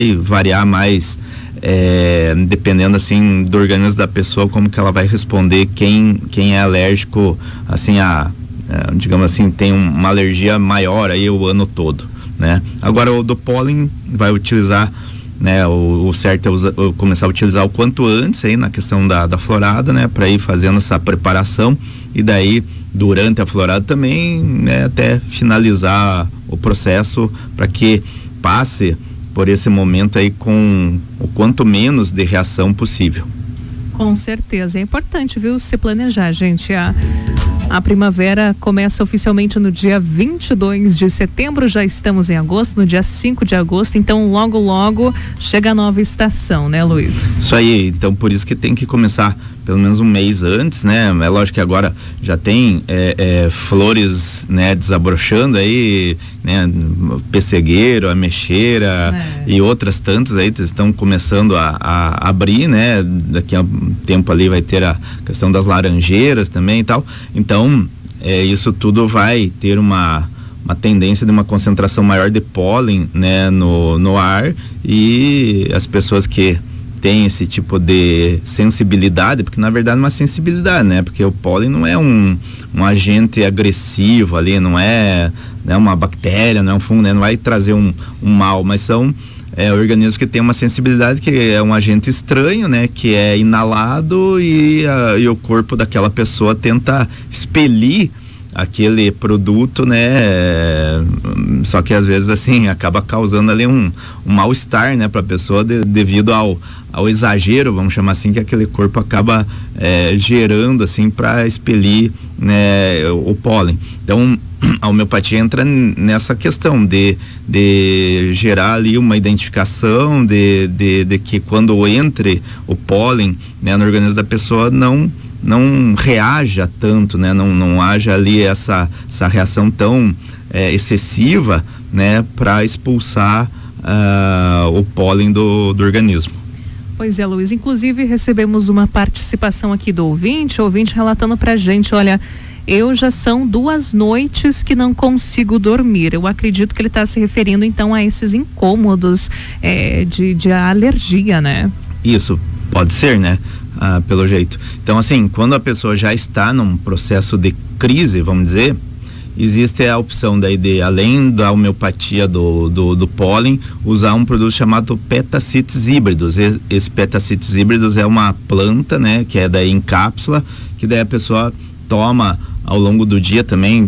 variar mais, dependendo assim do organismo da pessoa, como que ela vai responder. Quem é alérgico assim digamos assim, tem uma alergia maior aí o ano todo, né? Agora o do pólen vai utilizar, né, o certo é começar a utilizar o quanto antes aí na questão da florada, né, para ir fazendo essa preparação, e daí durante a florada também, né, até finalizar o processo, para que passe por esse momento aí com o quanto menos de reação possível. Com certeza, é importante, viu, se planejar, gente. A primavera começa oficialmente no dia 22 de setembro, já estamos em agosto, no dia 5 de agosto, então logo chega a nova estação, né, Luiz? Isso aí, então por isso que tem que começar pelo menos um mês antes, né? É lógico que agora já tem flores, né, desabrochando aí, né? Pessegueiro, ameixeira e outras tantas aí estão começando a abrir, né? Daqui a um tempo ali vai ter a questão das laranjeiras também e tal. Então, isso tudo vai ter uma tendência de uma concentração maior de pólen, né, no ar, e as pessoas que tem esse tipo de sensibilidade, porque na verdade é uma sensibilidade, né? Porque o pólen não é um agente agressivo ali, não é, né, uma bactéria, não é um fungo, né? Não vai trazer um mal, mas são organismos que têm uma sensibilidade, que é um agente estranho, né? Que é inalado e o corpo daquela pessoa tenta expelir aquele produto, né? Só que às vezes assim acaba causando ali um mal-estar, né, para a pessoa devido ao exagero, vamos chamar assim, que aquele corpo acaba gerando assim para expelir, né, o pólen. Então a homeopatia entra nessa questão de gerar ali uma identificação de que quando entre o pólen, né, no organismo da pessoa não reaja tanto, né? Não haja ali essa reação tão excessiva, né? Para expulsar o pólen do organismo. Pois é, Luiz, inclusive recebemos uma participação aqui do ouvinte relatando pra gente, olha, eu já são 2 noites que não consigo dormir. Eu acredito que ele está se referindo então a esses incômodos de alergia, né? Isso, pode ser, né? Pelo jeito. Então, assim, quando a pessoa já está num processo de crise, vamos dizer, existe a opção daí de, além da homeopatia do pólen, usar um produto chamado Petacites híbridos. Esse Petacites híbridos é uma planta, né, que é daí em cápsula, que daí a pessoa toma ao longo do dia também,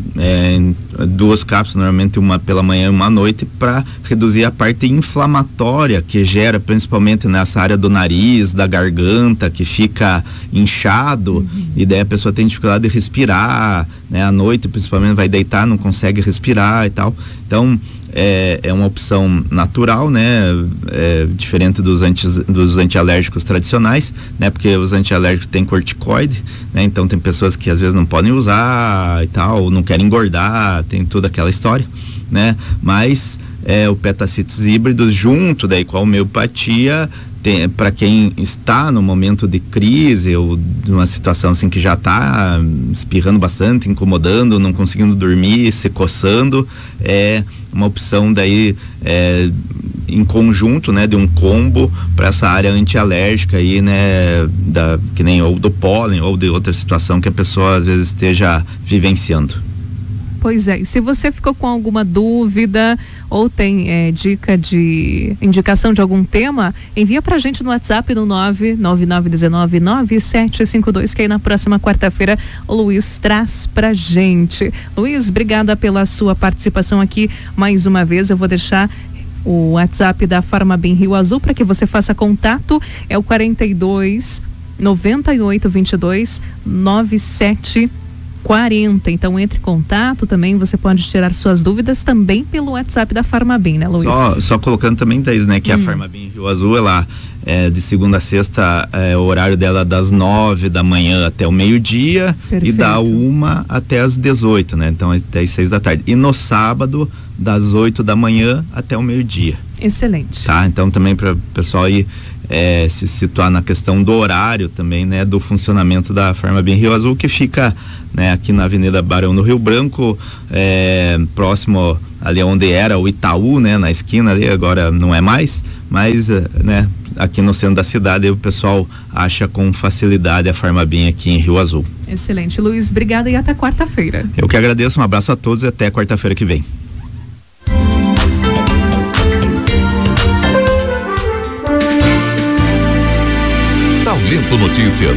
2 cápsulas, normalmente uma pela manhã e uma à noite, para reduzir a parte inflamatória que gera principalmente nessa área do nariz, da garganta, que fica inchado, e daí a pessoa tem dificuldade de respirar, né? À noite principalmente vai deitar, não consegue respirar e tal. Então é uma opção natural, né? Diferente dos antialérgicos tradicionais, né? Porque os antialérgicos têm corticoide, né? Então tem pessoas que às vezes não podem usar e tal, ou não querem engordar, tem toda aquela história, né? Mas o Petacites híbridos, junto daí com a homeopatia, para quem está no momento de crise ou de uma situação assim que já está espirrando bastante, incomodando, não conseguindo dormir, se coçando, é uma opção daí em conjunto, né, de um combo para essa área antialérgica aí, né, que nem ou do pólen ou de outra situação que a pessoa às vezes esteja vivenciando. Pois é, e se você ficou com alguma dúvida ou tem indicação de algum tema, envia pra gente no WhatsApp no 999199752, que aí na próxima quarta-feira o Luiz traz pra gente. Luiz, obrigada pela sua participação aqui mais uma vez. Eu vou deixar o WhatsApp da Farmabem Rio Azul para que você faça contato, é o 42 98 22 97 40. Então entre em contato também, você pode tirar suas dúvidas também pelo WhatsApp da Farmabem, né, Luiz? Só colocando também, Thaís, né, que a Farmabem Rio Azul, ela de segunda a sexta, o horário dela das 9 da manhã até o meio-dia. Perfeito. E da 1 até as 18, né? Então até as 6 da tarde. E no sábado, das 8 da manhã até o meio-dia. Excelente. Tá? Então também para o pessoal aí se situar na questão do horário também, né? Do funcionamento da Farmabem Rio Azul, que fica, né, aqui na Avenida Barão do Rio Branco, próximo ali onde era o Itaú, né? Na esquina ali, agora não é mais, mas, né? Aqui no centro da cidade, o pessoal acha com facilidade a Farmabem aqui em Rio Azul. Excelente, Luiz, obrigada e até quarta-feira. Eu que agradeço, um abraço a todos e até quarta-feira que vem. Talento Notícias.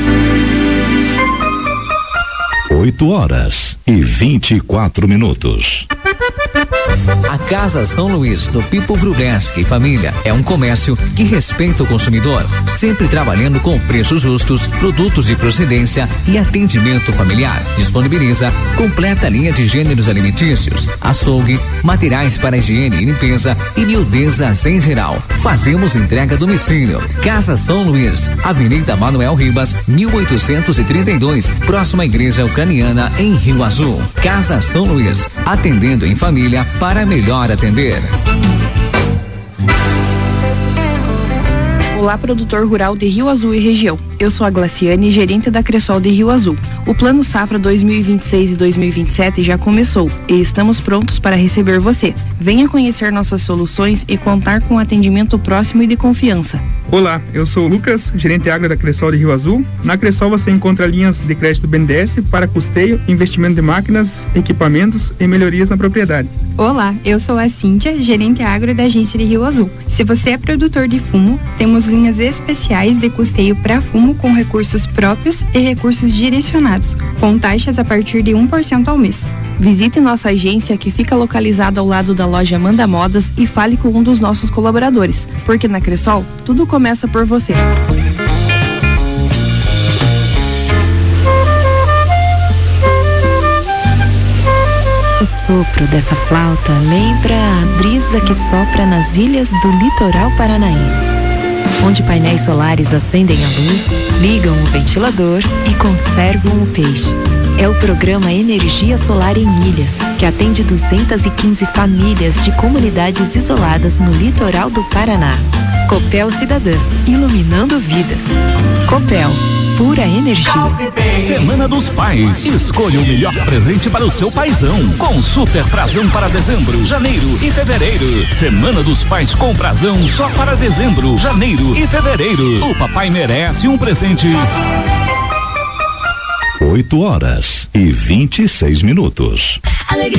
8h24. A Casa São Luís, do Pipo Wrubleski Família, é um comércio que respeita o consumidor, sempre trabalhando com preços justos, produtos de procedência e atendimento familiar. Disponibiliza completa linha de gêneros alimentícios, açougue, materiais para higiene e limpeza e miudezas em geral. Fazemos entrega a domicílio. Casa São Luís, Avenida Manuel Ribas, 1832, próxima à Igreja Ucraniana, em Rio Azul. Casa São Luís, atendendo em família para melhor atender. Olá, produtor rural de Rio Azul e região. Eu sou a Glaciane, gerente da Cressol de Rio Azul. O Plano Safra 2026 e 2027 já começou e estamos prontos para receber você. Venha conhecer nossas soluções e contar com atendimento próximo e de confiança. Olá, eu sou o Lucas, gerente agro da Cressol de Rio Azul. Na Cressol você encontra linhas de crédito BNDES para custeio, investimento de máquinas, equipamentos e melhorias na propriedade. Olá, eu sou a Cíntia, gerente agro da agência de Rio Azul. Se você é produtor de fumo, temos linhas especiais de custeio para fumo com recursos próprios e recursos direcionados, com taxas a partir de 1% ao mês. Visite nossa agência, que fica localizada ao lado da loja Manda Modas, e fale com um dos nossos colaboradores, porque na Cressol tudo começa por você. O sopro dessa flauta lembra a brisa que sopra nas ilhas do litoral paranaense, onde painéis solares acendem a luz, ligam o ventilador e conservam o peixe. É o programa Energia Solar em Ilhas, que atende 215 famílias de comunidades isoladas no litoral do Paraná. Copel Cidadã, iluminando vidas. Copel, pura energia. Semana dos Pais. Escolha o melhor presente para o seu paizão, com super prazão para dezembro, janeiro e fevereiro. Semana dos Pais com prazão só para dezembro, janeiro e fevereiro. O papai merece um presente. 8h26.